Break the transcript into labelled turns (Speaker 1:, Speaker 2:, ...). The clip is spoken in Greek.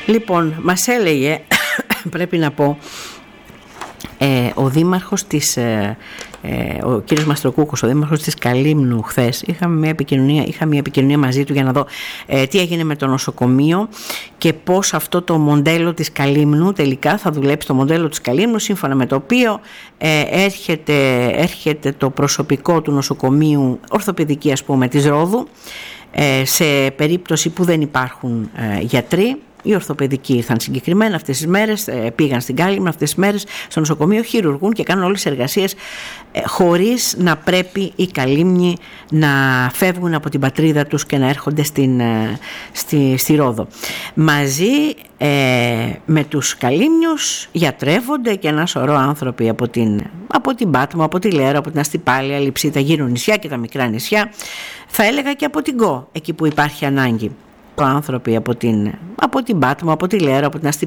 Speaker 1: Λοιπόν, μας έλεγε, πρέπει να πω, ο δήμαρχος της, ο κύριος Μαστροκούκος, ο δήμαρχος της Καλύμνου, χθες είχα μια επικοινωνία μαζί του για να δω τι έγινε με το νοσοκομείο και πώς αυτό το μοντέλο της Καλύμνου τελικά θα δουλέψει, το μοντέλο της Καλύμνου σύμφωνα με το οποίο έρχεται το προσωπικό του νοσοκομείου ορθοπαιδική, ας πούμε, της Ρόδου, σε περίπτωση που δεν υπάρχουν γιατροί. Οι ορθοπαιδικοί ήρθαν συγκεκριμένα αυτές τις μέρες, πήγαν στην Κάλυμνο αυτές τις μέρες στο νοσοκομείο, χειρουργούν και κάνουν όλες τις εργασίες χωρίς να πρέπει οι Καλύμνοι να φεύγουν από την πατρίδα τους και να έρχονται στη Ρόδο. Μαζί με τους Καλύμνιους γιατρεύονται και ένα σωρό άνθρωποι από την Πάτμο, από τη Λέρο, από την Αστυπάλεια, Λειψίτα, γύρω νησιά και τα μικρά νησιά, θα έλεγα και από την Κο, εκεί που υπάρχει ανάγκη. Άνθρωποι από την Πάτμο, από τη Λέρο, από την Αστυπάλεια,